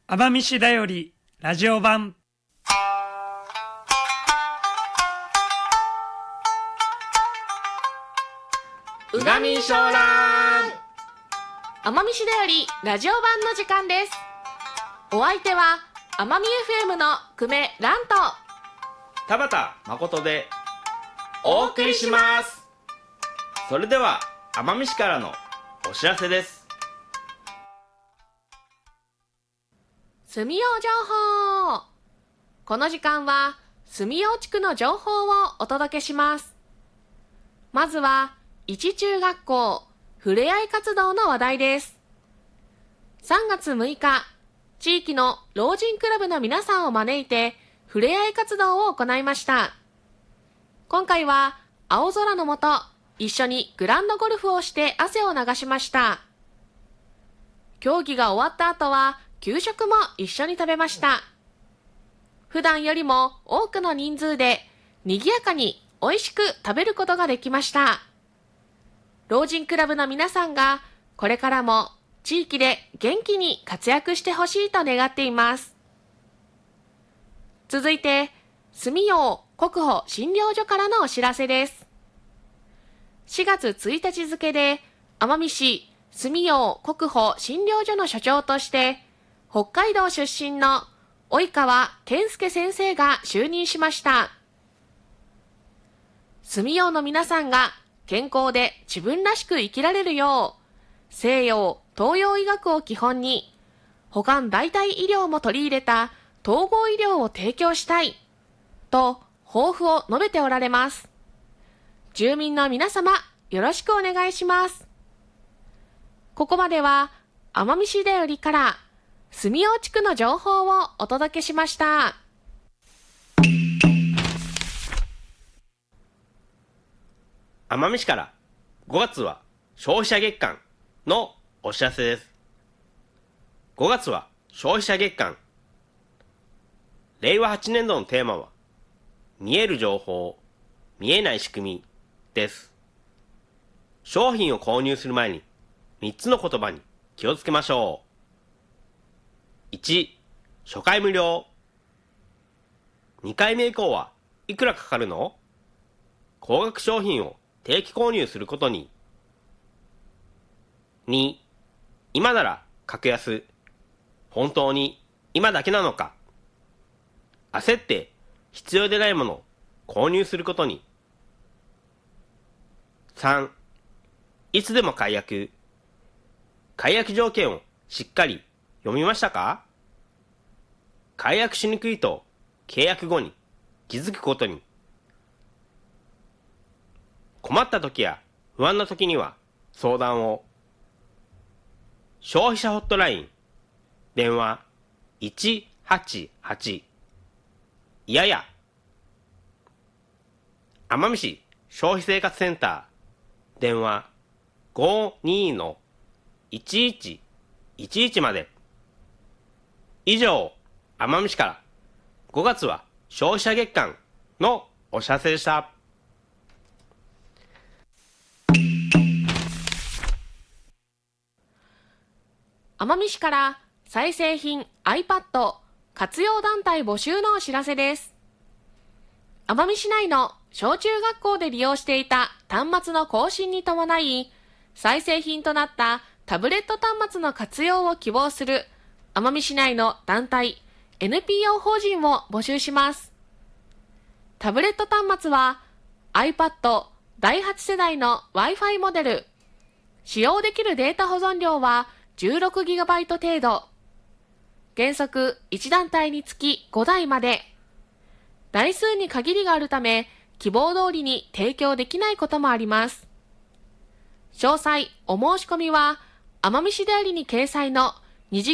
奄美市だよりラジオ版。 うがみしょうらん。奄美市だよりラジオ版の時間です。お相手は奄美 FM の久米蘭と田畑誠でお送りします。それでは奄美市からのお知らせです。 住用情報。この時間は住用地区の情報をお届けします。まずは一中学校ふれあい活動の話題です。3月6日、地域の老人クラブの皆さんを招いてふれあい活動を行いました。今回は青空の下、一緒にグランドゴルフをして汗を流しました。競技が終わった後は給食も一緒に食べました。普段よりも多くの人数で賑やかに美味しく食べることができました。老人クラブの皆さんがこれからも地域で元気に活躍してほしいと願っています。続いて、住用国保診療所からのお知らせです。4月1日付で奄美市住用国保診療所の所長として北海道出身の及川健介先生が就任しました。住用の皆さんが健康で自分らしく生きられるよう、西洋、東洋医学を基本に、保管代替医療も取り入れた統合医療を提供したい、と抱負を述べておられます。住民の皆様、よろしくお願いします。ここまでは、奄美市だよりから、住用地区の情報をお届けしました。 奄美市から5月は消費者月間のお知らせです。5月は消費者月間。令和8年度のテーマは見える情報、見えない仕組みです。商品を購入する前に3つの言葉に気をつけましょう。1、初回無料。2回目以降はいくらかかるの？高額商品を定期購入することに。2、今なら格安。本当に今だけなのか。焦って必要でないものを購入することに。3、いつでも解約。解約条件をしっかり読みましたか？解約しにくいと契約後に気づくことに。困った時や不安な時には相談を。消費者ホットライン電話188いやや。奄美市消費生活センター電話52-1111まで。以上、奄美市から5月は消費者月間のお知らせでした。 奄美市から再生品 iPad 活用団体募集のお知らせです。奄美市内の小中学校で利用していた端末の更新に伴い、再生品となったタブレット端末の活用を希望する奄美市内の団体 NPO 法人を募集します。タブレット端末は iPad 第8世代の Wi-Fi モデル。使用できるデータ保存量は 16GB 程度。原則1団体につき5台まで。台数に限りがあるため、希望通りに提供できないこともあります。詳細、お申し込みは、奄美市だよりに掲載の